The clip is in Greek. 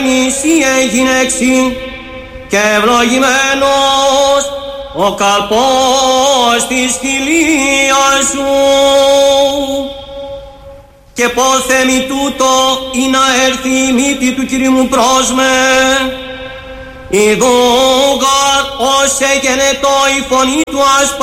Εσύ έγινε εξήν και ευλογημένος ο καρπός της χιλίας σου. Και πως θέμη τούτο ή να έρθει η μύτη του Κυρίου μου πρόσμε. Ιδούγαρ ως εγενετό η φωνή του ασπα